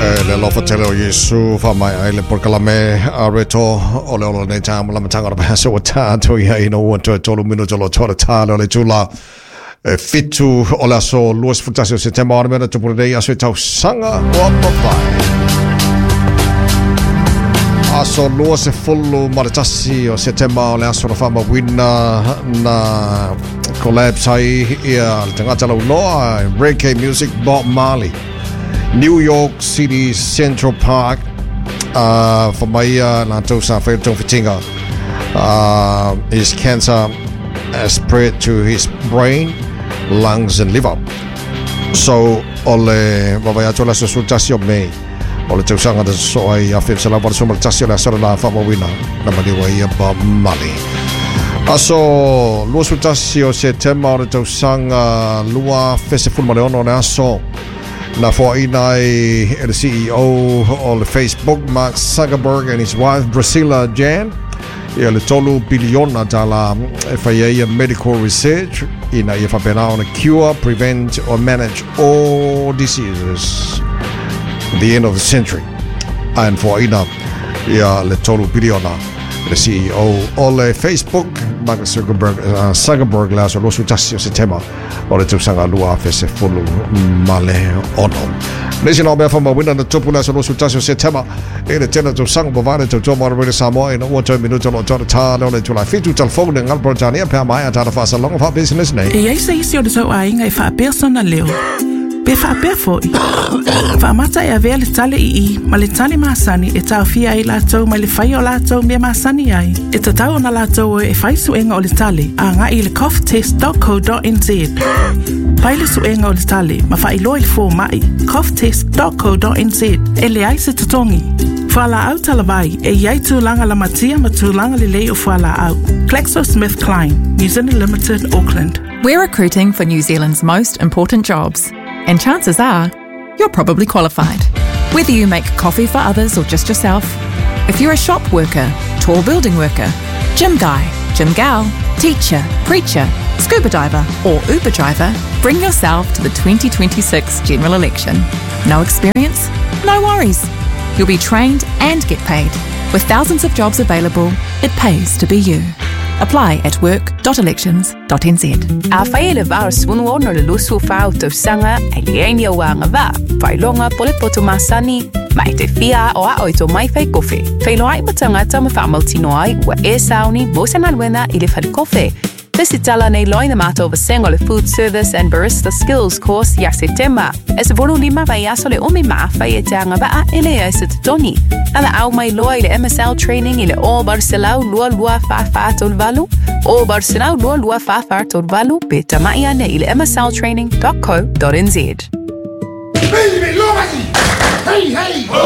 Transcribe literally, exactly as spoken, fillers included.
le lo fatelo Yesu fa mai ai le porkalame areto ole ole ne tama la matanga ba so ta to ya ino to to lu minu to lo to ta le tula fitu ola so luas futasio se tema armena to por dei aso tau sanga o papai aso luas fullu maritasi o se tema ole aso fa ma winna na collapse ai ia tangata lo noa reggae music Bob Marley New York City Central Park uh, for my uh, Nato Safa Tofitinga. Uh, his cancer has spread to his brain, lungs, and liver. So, ole vavaya tola susultasio me. Ole tusanga de soy afim sala var sumaltasio la sala la fama wina. Na maliwa ia Bob Marley. Aso lua sutasio se tema ole tusanga lua festival maleono na aso. Na fo'inai the C E O of Facebook, Mark Zuckerberg, and his wife Priscilla Jan, ia le tolu biliona tala whaiea medical research ina ia whapena on a cure, prevent or manage all diseases at the end of the century. And fo'ina ia le tolu biliona the C E O of Facebook, Mark Zuckerberg, uh, Zuckerberg la so lo sutasio se tema o le tusanga lua fese fulu male ono. Nesi na befa ma wina na tupu la so lo sutasio se tema e le tena tusanga bovane to to mara sa mo e no one minuto lo to ta no le tula fitu telefone ngal Britania pe mai ata fa sa long fa business nei. E ai se isi o de so ai ngai fa persona leo. Pe fa pe foi. Fa mata e ave le tale i ma le tale masani e tau fia i la tau ma le fai o la tau me masani ai. E ta tau na la tau e fai suenga o le tale a nga i le cough test dot co dot n z. Pai le suenga o le tale ma fai lo il fo mai cough test dot co dot n z e le ai se tutongi. Fala au talavai e iai tūlanga la matia ma tūlanga le lei o fala au. GlaxoSmithKline, New Zealand Limited, Auckland. We're recruiting for New Zealand's most important jobs. And chances are, you're probably qualified. Whether you make coffee for others or just yourself, if you're a shop worker, tall building worker, gym guy, gym gal, teacher, preacher, scuba diver or Uber driver, bring yourself to the twenty twenty-six general election. No experience? No worries. You'll be trained and get paid. With thousands of jobs available, it pays to be you. Apply at work dot elections dot n z. A whaele vāra swunwo no le lusu whao tau sanga e lieni o wanga wā. Whailonga pole poto masani, mai te whia o a oito mai whai kofe. Whailo ai matanga tama whaamautino ai ua e sauni mo se nalwena i le whare kofe. This tala nei loina mato va sengo le food service and barista skills course ya setema. Es volu lima vai aso le umi ma fai e tanga va a ele e se toni. Ala au mai loa i le M S L training i le o barcelau lua lua fa fa tol valu. O barcelau lua lua fa fa tol valu pe tamaia ne i le M S L training dot co dot n z. Hey, hey!